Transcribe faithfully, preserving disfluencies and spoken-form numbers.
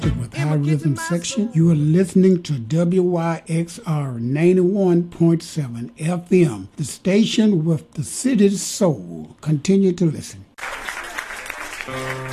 With High Rhythm Section, you are listening to W Y X R ninety-one point seven F M, the station with the city's soul. Continue to listen.